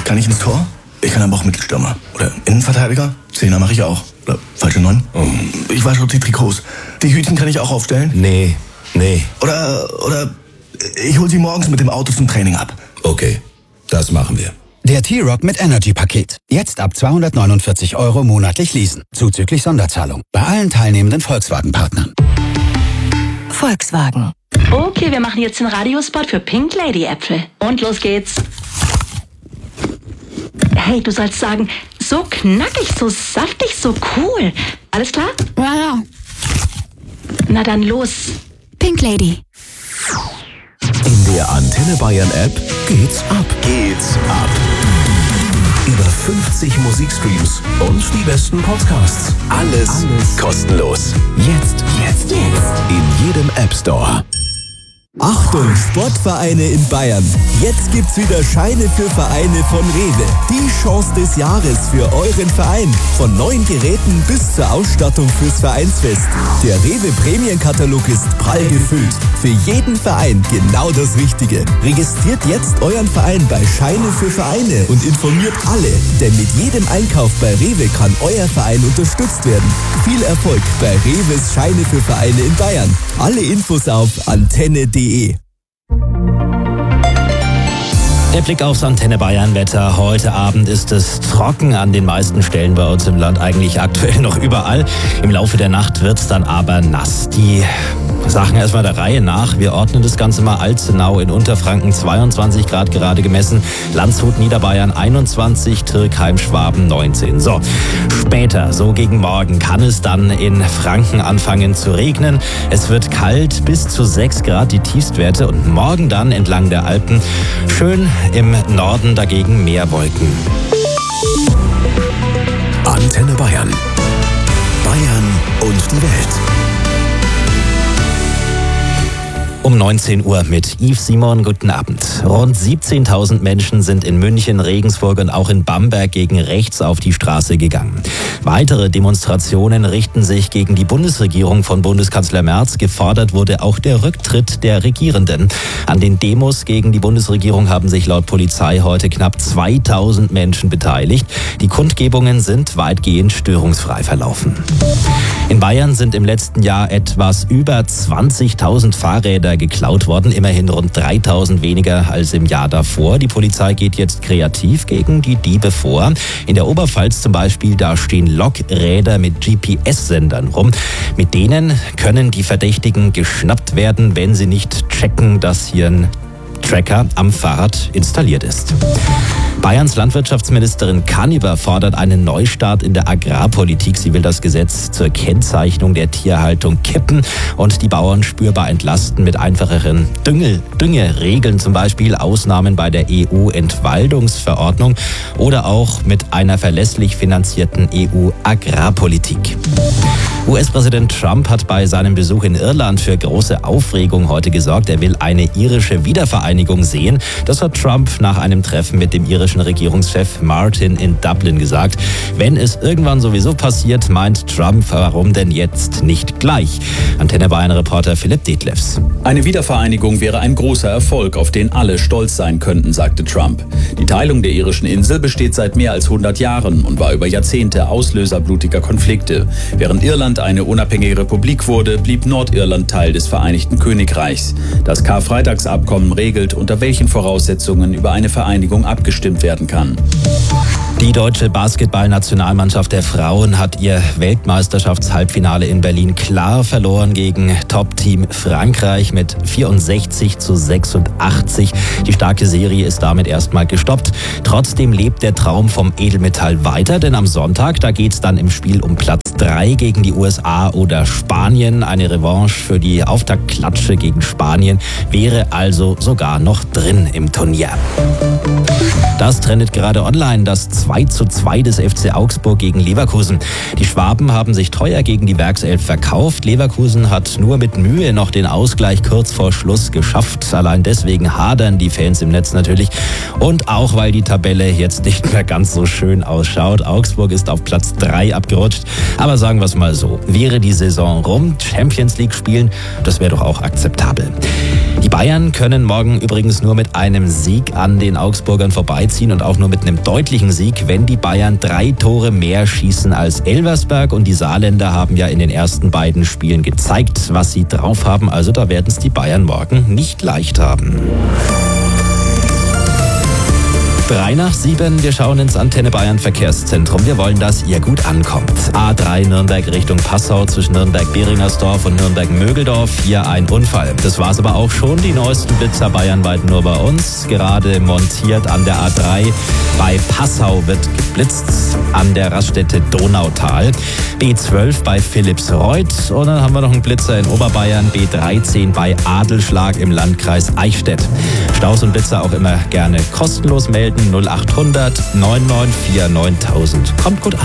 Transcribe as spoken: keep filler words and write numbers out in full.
kann ich ins Tor? Ich kann aber auch Mittelstürmer. Oder Innenverteidiger? Zehner mache ich auch. Oder falsche Neun? Oh. Ich wasche auch die Trikots. Die Hütchen kann ich auch aufstellen? Nee, nee. Oder, oder ich hol sie morgens mit dem Auto zum Training ab. Okay, das machen wir. Der T-Rock mit Energy-Paket. Jetzt ab zweihundertneunundvierzig Euro monatlich leasen. Zuzüglich Sonderzahlung. Bei allen teilnehmenden Volkswagen-Partnern. Volkswagen. Okay, wir machen jetzt den Radiospot für Pink Lady Äpfel. Und los geht's. Hey, du sollst sagen, so knackig, so saftig, so cool. Alles klar? Ja, ja. Na dann los. Pink Lady. In der Antenne Bayern App geht's ab. Geht's ab. Über fünfzig Musikstreams und die besten Podcasts. Alles, Alles kostenlos. Jetzt, jetzt, jetzt. In jedem App Store. Achtung, Sportvereine in Bayern. Jetzt gibt's wieder Scheine für Vereine von Rewe. Die Chance des Jahres für euren Verein. Von neuen Geräten bis zur Ausstattung fürs Vereinsfest. Der Rewe Prämienkatalog ist prall gefüllt. Für jeden Verein genau das Richtige. Registriert jetzt euren Verein bei Scheine für Vereine und informiert alle. Denn mit jedem Einkauf bei Rewe kann euer Verein unterstützt werden. Viel Erfolg bei Rewes Scheine für Vereine in Bayern. Alle Infos auf antenne punkt de. Der Blick aufs Antenne Bayern Wetter. Heute Abend ist es trocken an den meisten Stellen bei uns im Land, eigentlich aktuell noch überall. Im Laufe der Nacht wird es dann aber nass. Die Sachen erstmal der Reihe nach. Wir ordnen das Ganze mal. Alzenau in Unterfranken zweiundzwanzig Grad gerade gemessen. Landshut Niederbayern einundzwanzig, Türkheim Schwaben neunzehn. So, später, so gegen Morgen, kann es dann in Franken anfangen zu regnen. Es wird kalt, bis zu sechs Grad die Tiefstwerte und morgen dann entlang der Alpen schön im Norden dagegen mehr Wolken. Antenne Bayern. Bayern und die Welt. Um neunzehn Uhr mit Yves Simon, guten Abend. Rund siebzehntausend Menschen sind in München, Regensburg und auch in Bamberg gegen rechts auf die Straße gegangen. Weitere Demonstrationen richten sich gegen die Bundesregierung von Bundeskanzler Merz. Gefordert wurde auch der Rücktritt der Regierenden. An den Demos gegen die Bundesregierung haben sich laut Polizei heute knapp zweitausend Menschen beteiligt. Die Kundgebungen sind weitgehend störungsfrei verlaufen. In Bayern sind im letzten Jahr etwas über zwanzigtausend Fahrräder geklaut worden, immerhin rund dreitausend weniger als im Jahr davor. Die Polizei geht jetzt kreativ gegen die Diebe vor. In der Oberpfalz zum Beispiel, da stehen Lokräder mit G P S-Sendern rum. Mit denen können die Verdächtigen geschnappt werden, wenn sie nicht checken, dass hier ein Tracker am Fahrrad installiert ist. Bayerns Landwirtschaftsministerin Kanniber fordert einen Neustart in der Agrarpolitik. Sie will das Gesetz zur Kennzeichnung der Tierhaltung kippen und die Bauern spürbar entlasten mit einfacheren Düngel, Düngeregeln, zum Beispiel Ausnahmen bei der E U-Entwaldungsverordnung oder auch mit einer verlässlich finanzierten E U-Agrarpolitik. U S-Präsident Trump hat bei seinem Besuch in Irland für große Aufregung heute gesorgt. Er will eine irische Wiedervereinigung sehen. Das hat Trump nach einem Treffen mit dem irischen Regierungschef Martin in Dublin gesagt. Wenn es irgendwann sowieso passiert, meint Trump, warum denn jetzt nicht gleich? Antenne Bayern-Reporter Philipp Detlefs. Eine Wiedervereinigung wäre ein großer Erfolg, auf den alle stolz sein könnten, sagte Trump. Die Teilung der irischen Insel besteht seit mehr als hundert Jahren und war über Jahrzehnte Auslöser blutiger Konflikte. Während Irland eine unabhängige Republik wurde, blieb Nordirland Teil des Vereinigten Königreichs. Das Karfreitagsabkommen regelt, unter welchen Voraussetzungen über eine Vereinigung abgestimmt werden kann. Die deutsche Basketballnationalmannschaft der Frauen hat ihr Weltmeisterschaftshalbfinale in Berlin klar verloren gegen Top-Team Frankreich mit vierundsechzig zu sechsundachtzig. Die starke Serie ist damit erstmal gestoppt. Trotzdem lebt der Traum vom Edelmetall weiter, denn am Sonntag, da geht's dann im Spiel um Platz drei gegen die U S A oder Spanien. Eine Revanche für die Auftaktklatsche gegen Spanien wäre also sogar noch drin im Turnier. Das trendet gerade online, das zwei zu zwei des F C Augsburg gegen Leverkusen. Die Schwaben haben sich teuer gegen die Werkself verkauft. Leverkusen hat nur mit Mühe noch den Ausgleich kurz vor Schluss geschafft. Allein deswegen hadern die Fans im Netz natürlich. Und auch, weil die Tabelle jetzt nicht mehr ganz so schön ausschaut. Augsburg ist auf Platz drei abgerutscht. Aber sagen wir es mal so, wäre die Saison rum, Champions League spielen, das wäre doch auch akzeptabel. Die Bayern können morgen übrigens nur mit einem Sieg an den Augsburgern vorbeiziehen und auch nur mit einem deutlichen Sieg, wenn die Bayern drei Tore mehr schießen als Elversberg. Und die Saarländer haben ja in den ersten beiden Spielen gezeigt, was sie drauf haben. Also da werden es die Bayern morgen nicht leicht haben. Drei nach sieben, wir schauen ins Antenne Bayern Verkehrszentrum. Wir wollen, dass ihr gut ankommt. A drei Nürnberg Richtung Passau zwischen Nürnberg-Beringersdorf und Nürnberg-Mögeldorf. Hier ein Unfall. Das war's aber auch schon. Die neuesten Blitzer bayernweit nur bei uns. Gerade montiert an der A drei. Bei Passau wird geblitzt an der Raststätte Donautal. B zwölf bei Philippsreuth. Und dann haben wir noch einen Blitzer in Oberbayern. B dreizehn bei Adelschlag im Landkreis Eichstätt. Staus und Blitzer auch immer gerne kostenlos melden. null acht hundert neun neun vier neuntausend. Kommt gut an.